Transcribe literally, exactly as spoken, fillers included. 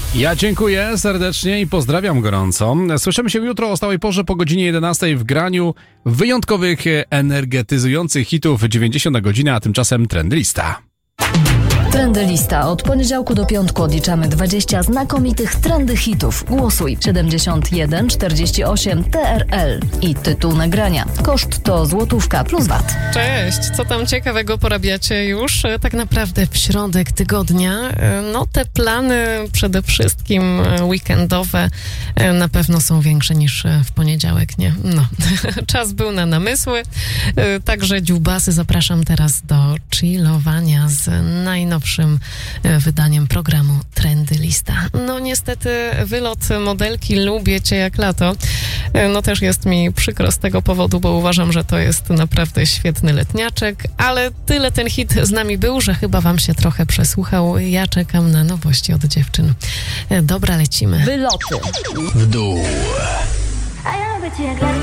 Ja dziękuję serdecznie i pozdrawiam gorąco. Słyszymy się jutro o stałej porze po godzinie jedenastej w graniu wyjątkowych, energetyzujących hitów dziewięćdziesiąt na godzinę, a tymczasem Trendlista. Trendlista. Od poniedziałku do piątku odliczamy dwadzieścia znakomitych trendy hitów. Głosuj siedemdziesiąt jeden czterdzieści osiem T R L i tytuł nagrania. Koszt to złotówka plus V A T. Cześć, co tam ciekawego porabiacie już? Tak naprawdę w środek tygodnia. No te plany przede wszystkim weekendowe na pewno są większe niż w poniedziałek, nie? No, czas był na namysły. Także dziubasy, zapraszam teraz do chillowania z najnowszym wydaniem programu Trendlista. No niestety wylot modelki Lubię Cię jak lato, no też jest mi przykro z tego powodu, bo uważam, że to jest naprawdę świetny letniaczek, ale tyle ten hit z nami był, że chyba wam się trochę przesłuchał. Ja czekam na nowości od dziewczyn. Dobra, lecimy. Wyloty. W dół.